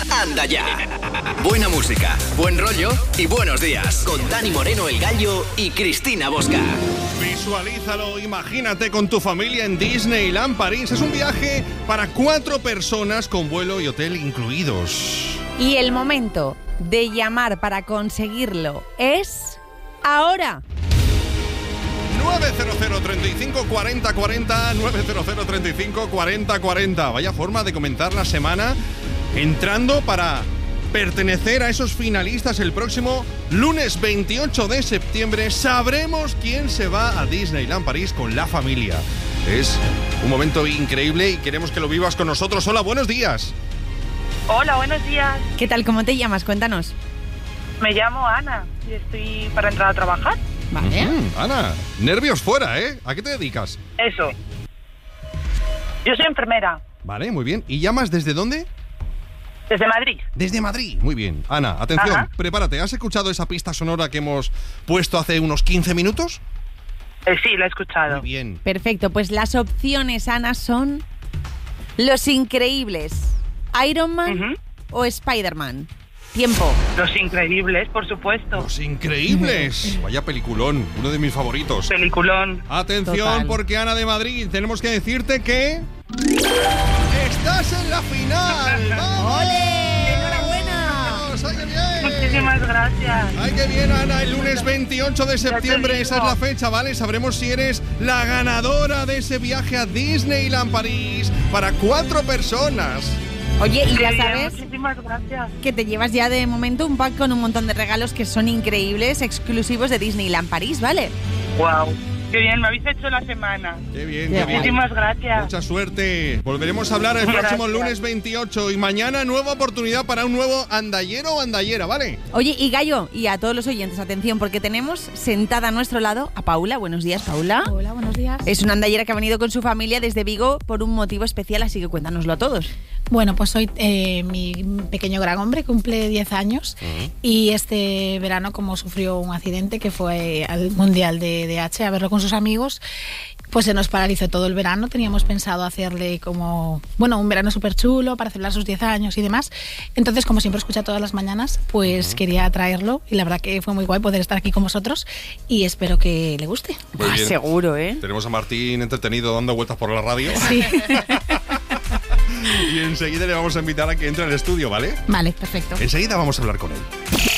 Anda ya. Buena música, buen rollo y buenos días. Con Dani Moreno, el Gallo, y Cristina Bosca. Visualízalo, imagínate con tu familia en Disneyland París. Es un viaje para 4 personas con vuelo y hotel incluidos. Y el momento de llamar para conseguirlo es ahora. 900 35 40 40, 900 35 40 40. Vaya forma de comenzar la semana entrando para pertenecer a esos finalistas el próximo lunes 28 de septiembre. Sabremos quién se va a Disneyland París con la familia. Es un momento increíble y queremos que lo vivas con nosotros. Hola, buenos días. Hola, buenos días. ¿Qué tal? ¿Cómo te llamas? Cuéntanos. Me llamo Ana y estoy para entrar a trabajar. Vale. Ana, nervios fuera, ¿eh? ¿A qué te dedicas? Eso. Yo soy enfermera. Vale, muy bien. ¿Y llamas desde dónde? Desde Madrid. Desde Madrid. Muy bien. Ana, atención, Ajá. Prepárate. ¿Has escuchado esa pista sonora que hemos puesto hace unos 15 minutos? Sí, lo he escuchado. Muy bien. Perfecto, pues las opciones, Ana, son Los Increíbles, Iron Man o Spider-Man. Tiempo. Los Increíbles, por supuesto. Los Increíbles. Vaya peliculón, uno de mis favoritos. Peliculón. Atención, Total. porque Ana de Madrid, tenemos que decirte que estás en la final. ¡Vamos! ¡Ole! ¡Enhorabuena! ¡Ay, qué bien! Muchísimas gracias. ¡Ay, qué bien, Ana! El lunes 28 de septiembre, digo. esa es la fecha, ¿vale? Sabremos si eres la ganadora de ese viaje a Disneyland París para 4 personas. Oye, y Qué ya bien, sabes muchísimas gracias. que te llevas ya de momento un pack con un montón de regalos que son increíbles, exclusivos de Disneyland París, ¿vale? Wow. Qué bien, me habéis hecho la semana. ¡Qué bien, Qué qué bien! Muchísimas gracias. Mucha suerte. Volveremos a hablar el Gracias. próximo lunes 28 y mañana nueva oportunidad para un nuevo andallero o andallera, ¿vale? Oye, y Gallo, y a todos los oyentes, atención, porque tenemos sentada a nuestro lado a Paula. Buenos días, Paula. Hola, buenos días. Es una andallera que ha venido con su familia desde Vigo por un motivo especial, así que cuéntanoslo a todos. Bueno, pues hoy mi pequeño gran hombre cumple 10 años y este verano, como sufrió un accidente que fue al Mundial de DH a verlo con sus amigos, pues se nos paralizó todo el verano. Teníamos pensado hacerle como, bueno, un verano súper chulo para celebrar sus 10 años y demás. Entonces, como siempre escucha todas las mañanas, pues quería traerlo y la verdad que fue muy guay poder estar aquí con vosotros y espero que le guste. Muy bien. Seguro, ¿eh? Tenemos a Martín entretenido dando vueltas por la radio. Sí. Y enseguida le vamos a invitar a que entre al estudio, ¿vale? Vale, perfecto. Enseguida vamos a hablar con él.